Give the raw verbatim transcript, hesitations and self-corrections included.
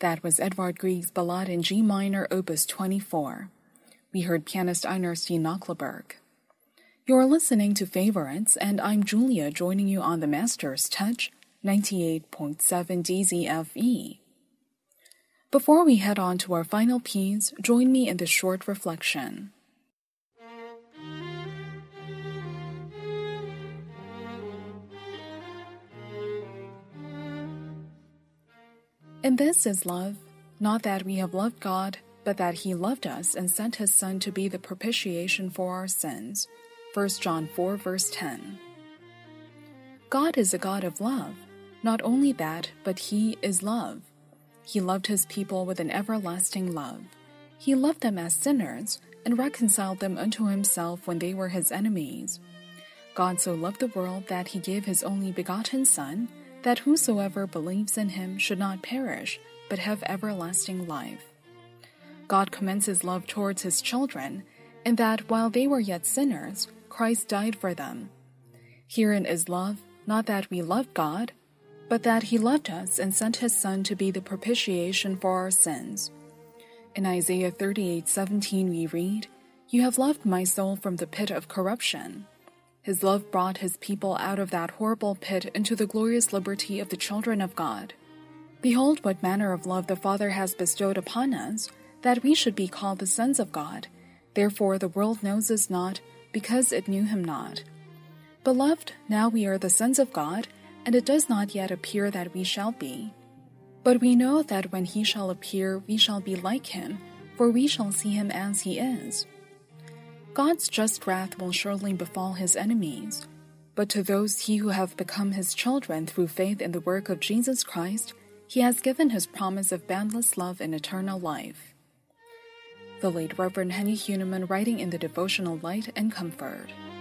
That was Edvard Grieg's Ballade in G minor, opus twenty-four. We heard pianist Einar Steen Knokleberg. You're listening to Favorites, and I'm Julia, joining you on the Master's Touch, ninety-eight point seven D Z F E. Before we head on to our final piece, join me in this short reflection. And this is love, not that we have loved God, but that He loved us and sent His Son to be the propitiation for our sins. First John four, verse ten. God is a God of love. Not only that, but He is love. He loved His people with an everlasting love. He loved them as sinners and reconciled them unto Himself when they were His enemies. God so loved the world that He gave His only begotten Son, that whosoever believes in Him should not perish, but have everlasting life. God commends His love towards His children, in that while they were yet sinners, Christ died for them. Herein is love, not that we loved God, but that He loved us and sent His Son to be the propitiation for our sins. In Isaiah thirty-eight seventeen we read, "You have loved my soul from the pit of corruption." His love brought His people out of that horrible pit into the glorious liberty of the children of God. Behold what manner of love the Father has bestowed upon us, that we should be called the sons of God. Therefore the world knows us not, because it knew Him not. Beloved, now we are the sons of God, and it does not yet appear that we shall be. But we know that when He shall appear, we shall be like Him, for we shall see Him as He is. God's just wrath will surely befall His enemies, but to those He who have become His children through faith in the work of Jesus Christ, He has given His promise of boundless love and eternal life. The late Reverend Henny Huneman, writing in the devotional Light and Comfort.